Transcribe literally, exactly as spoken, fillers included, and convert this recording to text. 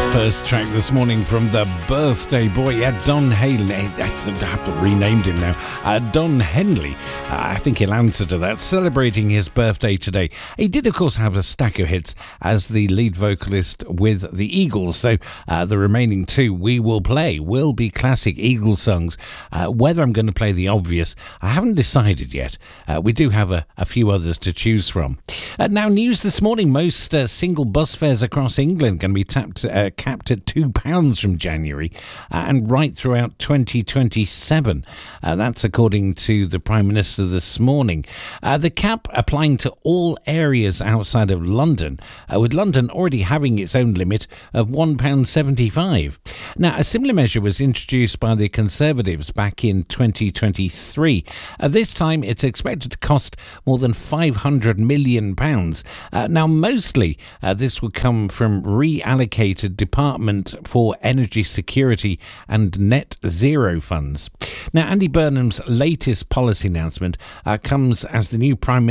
First track this morning from the birthday boy, yeah, Don Haley. I have to renamed him now. Uh, Don Henley. Uh, I think he'll answer to that. Celebrating his birthday today. He did, of course, have a stack of hits as the lead vocalist with the Eagles. So uh, the remaining two we will play will be classic Eagles songs. Uh, whether I'm going to play the obvious, I haven't decided yet. Uh, we do have a, a few others to choose from. Uh, now, news this morning: most uh, single bus fares across England can be tapped. Uh, capped at two pounds from January uh, and right throughout twenty twenty-seven. Uh, that's according to the Prime Minister this morning. Uh, the cap applying to all areas outside of London, uh, with London already having its own limit of one pound seventy-five. Now, a similar measure was introduced by the Conservatives back in twenty twenty-three. Uh, this time, it's expected to cost more than five hundred million pounds. Uh, now, mostly uh, this will come from reallocated Department for Energy Security and Net Zero funds. Now, Andy Burnham's latest policy announcement uh, comes as the new Prime